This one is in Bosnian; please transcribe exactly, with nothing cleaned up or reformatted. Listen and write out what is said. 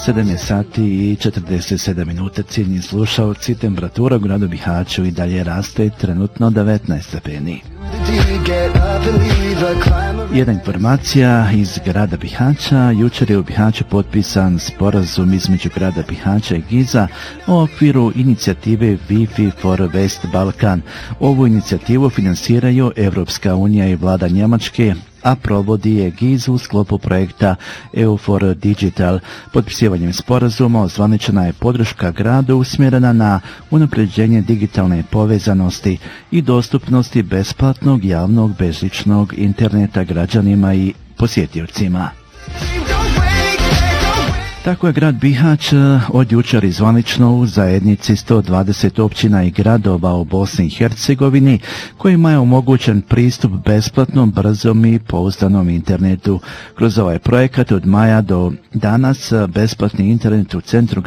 sedam je sati i četrdeset sedam minuta, cijenjeni slušalci, temperatura u gradu Bihaću i dalje raste, trenutno devetnaest stepeni. Jedna informacija iz grada Bihaća. Jučer je u Bihaću potpisan sporazum između grada Bihaća i Giza o okviru inicijative Wi-Fi for West Balkan. Ovu inicijativu finansiraju Evropska unija i vlada Njemačke, a provodi je Giz u sklopu projekta E U for Digital. Potpisivanjem sporazuma ozvaničena je podrška gradu usmjerena na unapređenje digitalne povezanosti i dostupnosti besplatnog javnog bežičnog interneta građanima i posjetiocima. Tako je grad Bihać od jučer izvanično u zajednici sto dvadeset općina i gradova u Bosni i Hercegovini kojima je omogućen pristup besplatnom, brzom i pouzdanom internetu. Kroz ovaj projekat od maja do danas besplatni internet u centru